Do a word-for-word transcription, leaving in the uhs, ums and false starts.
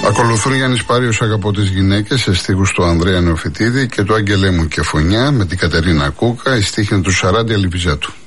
Ακολουθούν Γιάννης Πάριος, Αγαπώ τις γυναίκες, σε στίχους του Ανδρέα Νεοφυτίδη και του Άγγελέ μου και φωνιά, με την Κατερίνα Κούκα, η στίχη του Σαράντι Αλιβιζάτου.